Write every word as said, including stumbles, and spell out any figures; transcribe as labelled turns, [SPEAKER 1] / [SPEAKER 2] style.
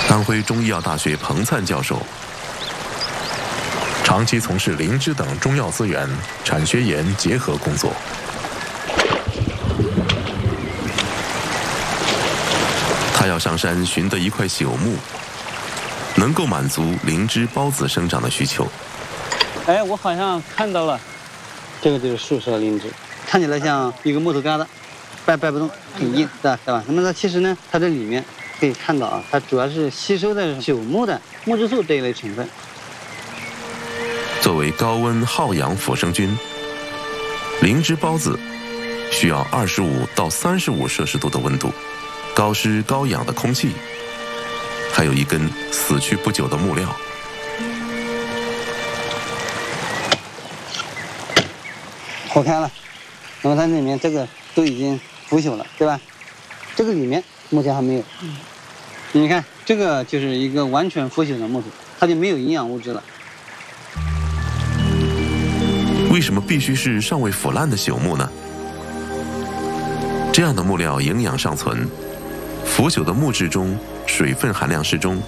[SPEAKER 1] 安徽中医药大学彭灿教授，长期从事灵芝等中药资源产学研结合工作。他要上山寻得一块朽木，能够满足灵芝孢子生长的需求。
[SPEAKER 2] 哎，我好像看到了，这个就是树梢灵芝，看起来像一个木头疙瘩，掰掰不动，挺硬的，对吧？那么它其实呢，它这里面可以看到啊，它主要是吸收的朽木的木质素这一类成分。
[SPEAKER 1] 作为高温耗氧腐生菌，灵芝孢子需要二十五到三十五摄氏度的温度，高湿高氧的空气，还有一根死去不久的木料。
[SPEAKER 2] 破开了，那么它里面这个都已经腐朽了，对吧？这个里面目前还没有。嗯，你看这个就是一个完全腐朽的木头，它就没有营养物质了。
[SPEAKER 1] 为什么必须是尚未腐烂的朽木呢？这样的木料营养尚存，腐朽的木质中水分含量适中，